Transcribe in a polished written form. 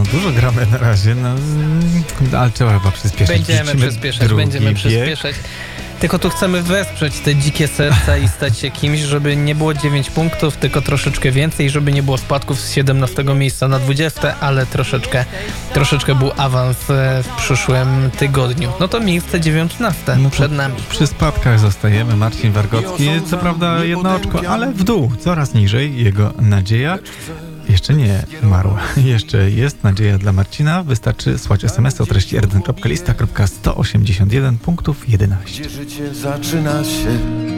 dużo gramy na razie, ale trzeba chyba przyspieszyć. Będziemy przyspieszać. Tylko tu chcemy wesprzeć te dzikie serca i stać się kimś, żeby nie było 9 punktów, tylko troszeczkę więcej, żeby nie było spadków z 17 miejsca na 20, ale troszeczkę był awans w przyszłym tygodniu. No to miejsce 19 przed nami. Przy spadkach zostajemy. Marcin Wargocki, co prawda jedno oczko, ale w dół, coraz niżej. Jego nadzieja jeszcze nie umarła. Jeszcze jest nadzieja dla Marcina. Wystarczy słać SMS o treści r1.lista.181 punktów 11. Gdzie życie zaczyna się